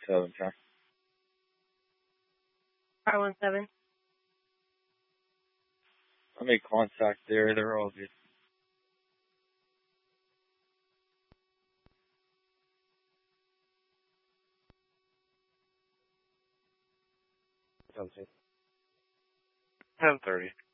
710. Car 17. I made contact there. They're all good. Something. 10:30.